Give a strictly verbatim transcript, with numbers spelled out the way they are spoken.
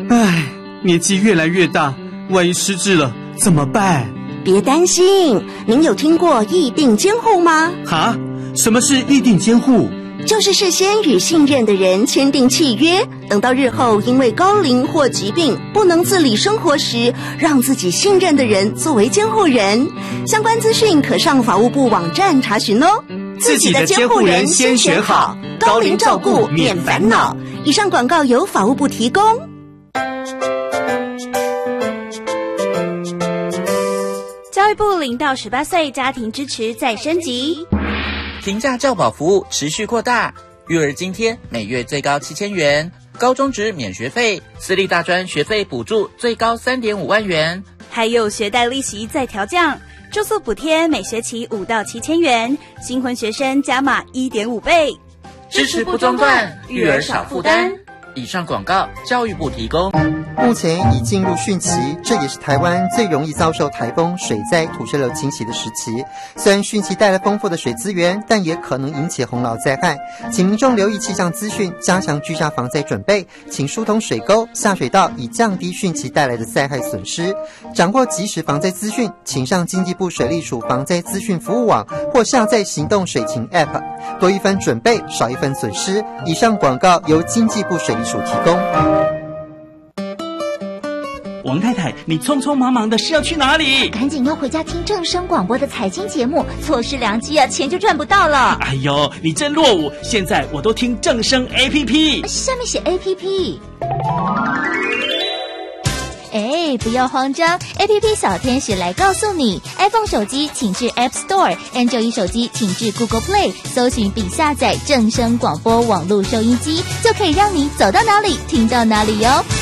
唉，年纪越来越大，万一失智了怎么办？ 别担心，您有听过议定监护吗？ 哈？什么是议定监护？ 就是事先与信任的人签订契约，等到日后因为高龄或疾病不能自理生活时，让自己信任的人作为监护人。相关资讯可上法务部网站查询哦。 自己的监护人先选好，高龄照顾免烦恼。 以上广告由法务部提供。 教育部零到十八岁家庭支持再升级。 平价教保服务持续扩大，育儿津贴每月最高七千元，高中职免学费，私立大专学费补助最高三点五万元， 还有学贷利息再调降，住宿补贴每学期五到七千元，新婚学生加码一点五倍， 支持不中断，育儿少负担。以上广告，教育部提供。 目前已进入汛期，这也是台湾最容易遭受台风、水灾、土石流侵袭的时期。虽然汛期带来丰富的水资源，但也可能引起洪涝灾害，请民众留意气象资讯，加强居家防灾准备，请疏通水沟、下水道，以降低汛期带来的灾害损失。掌握即时防灾资讯，请上经济部水利署防灾资讯服务网或下载行动水情 App， 多一分准备，少一分损失。以上广告由经济部水利署提供。 王太太，你匆匆忙忙的是要去哪里？ 赶紧要回家听正声广播的财经节目，错失良机啊，钱就赚不到了。 哎呦，你真落伍！现在我都听正声 A P P， 下面写 A P P。哎，不要慌张 ，A P P 小天使来告诉你 ，iPhone 手机请至 App Store，Android 手机请至 Google Play， 搜寻并下载正声广播网络收音机，就可以让你走到哪里听到哪里哟。